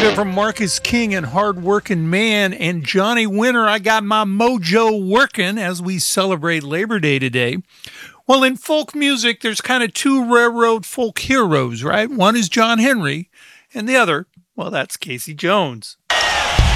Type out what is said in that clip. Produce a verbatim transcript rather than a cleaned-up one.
there from Marcus King and Hard Working Man and Johnny Winter. I got my mojo working as we celebrate Labor Day today. Well, in folk music, there's kind of two railroad folk heroes, right? One is John Henry, and the other, well, that's Casey Jones.